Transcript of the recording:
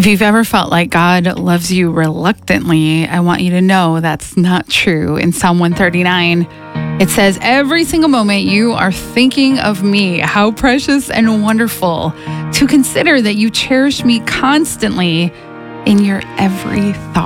If you've ever felt like God loves you reluctantly, I want you to know that's not true. In Psalm 139, it says, "Every single moment you are thinking of me, how precious and wonderful to consider that you cherish me constantly in your every thought."